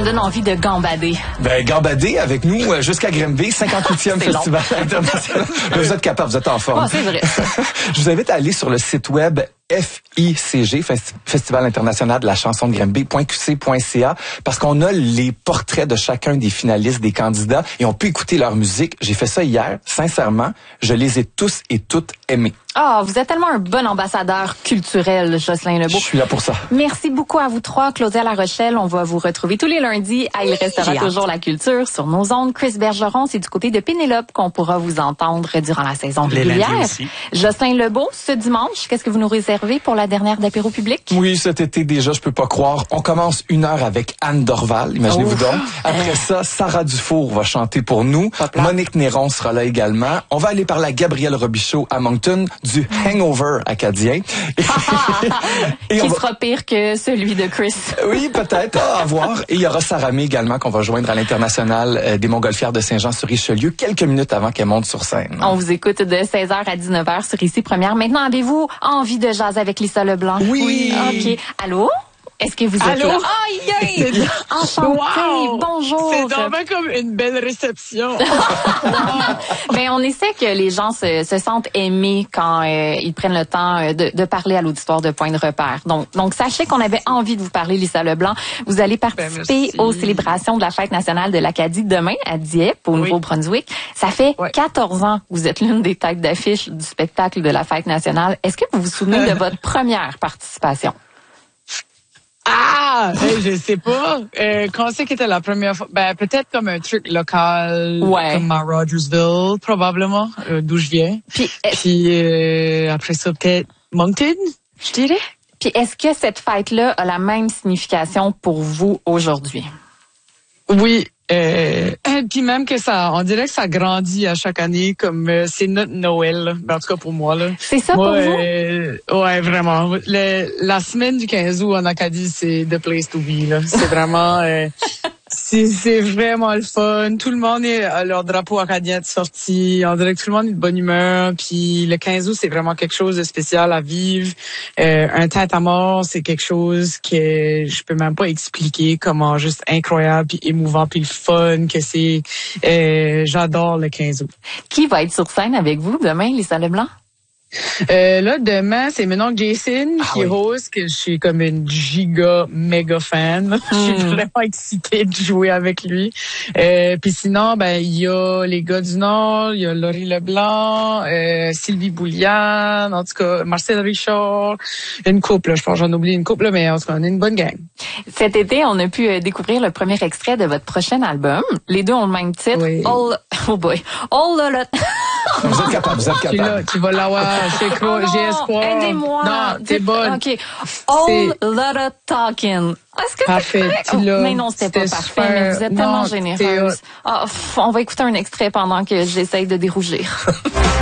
me donne envie de gambader. Ben, gambader avec nous jusqu'à Grimby, 58e Festival international. Vous êtes capable, vous êtes en forme. Oh, c'est vrai. Je vous invite à aller sur le site web FICG, Festival international de la chanson de Grimby.qc.ca, parce qu'on a les portraits de chacun des finalistes, des candidats, et on peut écouter leur musique. J'ai fait ça hier. Sincèrement, je les ai tous et toutes aimés. Ah, vous êtes tellement un bon ambassadeur culturel, Jocelyn Lebeau. Je suis là pour ça. Merci beaucoup à vous trois. Claudia La Rochelle, on va vous retrouver tous les lundis à Il restera toujours la culture sur nos ondes. Chris Bergeron, c'est du côté de Pénélope qu'on pourra vous entendre durant la saison régulière. Jocelyn Lebeau, ce dimanche, qu'est-ce que vous nous réservez pour la dernière d'apéro public? Oui, cet été déjà, je peux pas croire. On commence 1 heure avec Anne Dorval, imaginez-vous donc. Après ça, Sarah Dufour va chanter pour nous. Monique Néron sera là également. On va aller parler à Gabriel Robichaud à Moncton du Hangover acadien. Qui sera pire que celui de Chris. Oui, peut-être, à voir. Et il y aura Sarah May également qu'on va joindre à l'international des Montgolfières de Saint-Jean-sur-Richelieu quelques minutes avant qu'elle monte sur scène. On vous écoute de 16h à 19h sur Ici Première. Maintenant, avez-vous envie de jaser avec Lisa Leblanc? Oui. OK. Allô? Est-ce que vous êtes là? Aïe! Enchantée! Wow. Bonjour! C'est vraiment comme une belle réception. Ben, on essaie que les gens se sentent aimés quand ils prennent le temps de parler à l'auditoire de Point de Repère. Donc sachez qu'on avait envie de vous parler, Lisa Leblanc. Vous allez participer aux célébrations de la Fête nationale de l'Acadie demain à Dieppe, au Nouveau-Brunswick. Ça fait 14 ans que vous êtes l'une des têtes d'affiche du spectacle de la Fête nationale. Est-ce que vous vous souvenez de votre première participation? Je sais pas. Quand c'est qu'était la première fois? Ben, peut-être comme un truc local, comme à Rogersville, probablement, d'où je viens. Puis après ça, peut-être Moncton, je dirais. Puis est-ce que cette fête-là a la même signification pour vous aujourd'hui? Oui. Puis même que on dirait que ça grandit à chaque année, comme c'est notre Noël, là. En tout cas pour moi, là. C'est ça pour vous? Ouais, vraiment. La semaine du 15 août en Acadie, c'est the place to be, là. C'est vraiment, c'est vraiment le fun. Tout le monde a leur drapeau acadien de sortie. On dirait que tout le monde est de bonne humeur. Puis le 15 août, c'est vraiment quelque chose de spécial à vivre. Un tête à mort, c'est quelque chose que je peux même pas expliquer comment juste incroyable puis émouvant puis le fun que c'est. J'adore le 15 août. Qui va être sur scène avec vous demain, Lisa Leblanc? Là, demain, c'est mon oncle Jason qui hausse, que je suis comme une méga fan. Je suis vraiment excitée de jouer avec lui. Puis sinon, ben, il y a les gars du Nord, il y a Laurie Leblanc, Sylvie Bouliane, en tout cas, Marcel Richard, une couple, là, je pense que j'en oublie une couple, là, mais en tout cas, on est une bonne gang. Cet été, on a pu découvrir le premier extrait de votre prochain album. Les deux ont le même titre. Oui. All Lotta. Vous êtes capable, vous êtes capable. Tu vas l'avoir, j'ai espoir. Aidez-moi. Non, t'es bonne. OK. All Lotta Talking. Est-ce que parfait. Mais non, c'était pas parfait, mais vous êtes tellement généreuse. On va écouter un extrait pendant que j'essaye de dérougir.